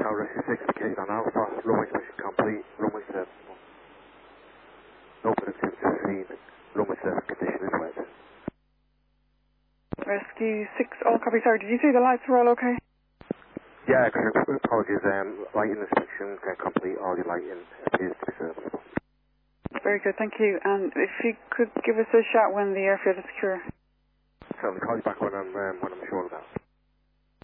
Tower Rescue 6 indicated on Alpha, runway inspection complete, runway 7. Open activity seen, runway 7 condition is wet. Rescue 6, all copy, sorry, did you say the lights were all okay? Yeah, apologies, lighting inspection complete, all your lighting appears to be serviceable. Very good, thank you. And if you could give us a shout when the airfield is secure. Certainly, call you back when I'm sure of that.